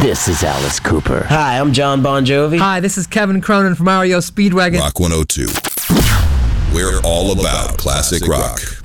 This is Alice Cooper. Hi, I'm John Bon Jovi. Hi, this is Kevin Cronin from REO Speedwagon. Rock 102. We're all about classic rock.